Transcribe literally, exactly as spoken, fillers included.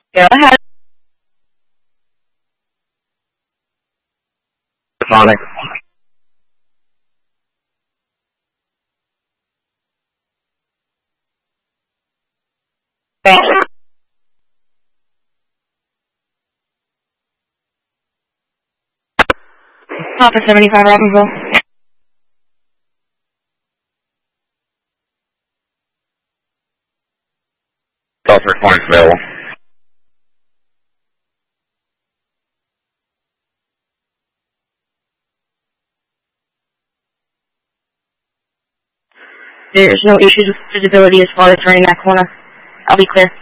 Go ahead. Sonic. Thanks. Officer seventy-five, Robbinsville. Officer twenty available. There's no issues with visibility as far as turning that corner. I'll be clear.